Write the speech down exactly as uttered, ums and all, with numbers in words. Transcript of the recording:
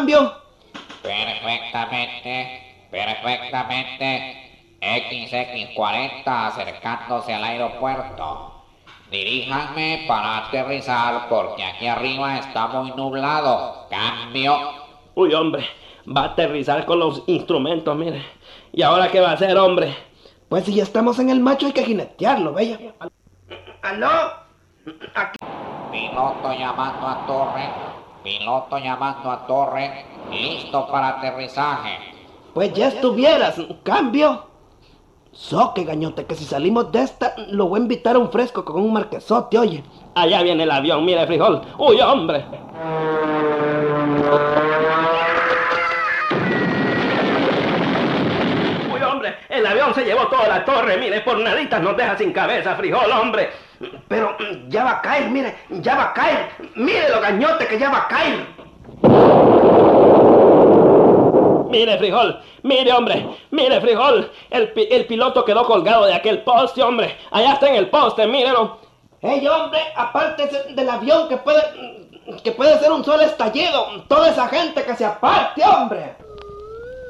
cambio. Perfectamente, perfectamente. equis equis cuarenta acercándose al aeropuerto. Diríjanme para aterrizar porque aquí arriba está muy nublado. Cambio. Uy, hombre, va a aterrizar con los instrumentos, mire. ¿Y ahora qué va a hacer, hombre? Pues si ya estamos en el macho hay que jinetearlo, bella. ¿Aló? Aquí. Piloto llamando a torre. Piloto llamando a torre. Listo para aterrizaje. Pues ya estuvieras. Cambio. Soque, gañote, que si salimos de esta, lo voy a invitar a un fresco con un marquesote, oye. Allá viene el avión, mire, frijol. ¡Uy, hombre! ¡Uy, hombre! El avión se llevó toda la torre, mire, por naditas nos deja sin cabeza, frijol, hombre. Pero ya va a caer, mire, ya va a caer. Mire lo gañote que ya va a caer. Mire, frijol, mire, hombre, mire, frijol, el, pi el piloto quedó colgado de aquel poste, hombre, allá está en el poste, mírelo. Ey, hombre, aparte del avión que puede, que puede ser un solo estallido, toda esa gente que se aparte, hombre.